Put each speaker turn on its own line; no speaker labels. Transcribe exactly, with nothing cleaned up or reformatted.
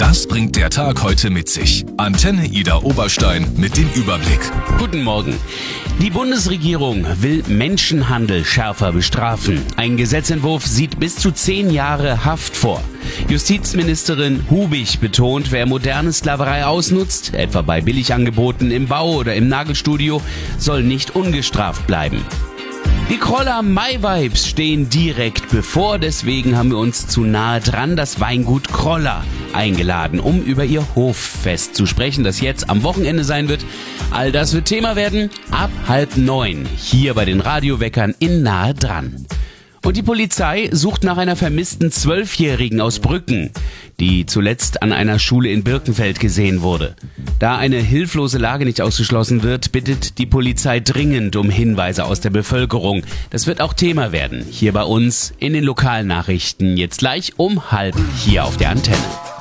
Das bringt der Tag heute mit sich. Antenne Ida Oberstein mit dem Überblick.
Guten Morgen. Die Bundesregierung will Menschenhandel schärfer bestrafen. Ein Gesetzentwurf sieht bis zu zehn Jahre Haft vor. Justizministerin Hubig betont, wer moderne Sklaverei ausnutzt, etwa bei Billigangeboten im Bau oder im Nagelstudio, soll nicht ungestraft bleiben. Die Kroller My Vibes stehen direkt bevor, deswegen haben wir uns zu nahe dran das Weingut Kroller eingeladen, um über ihr Hoffest zu sprechen, das jetzt am Wochenende sein wird. All das wird Thema werden ab halb neun hier bei den Radioweckern in Nahe dran. Und die Polizei sucht nach einer vermissten Zwölfjährigen aus Brücken, die zuletzt an einer Schule in Birkenfeld gesehen wurde. Da eine hilflose Lage nicht ausgeschlossen wird, bittet die Polizei dringend um Hinweise aus der Bevölkerung. Das wird auch Thema werden, hier bei uns in den Lokalnachrichten, jetzt gleich um halb hier auf der Antenne.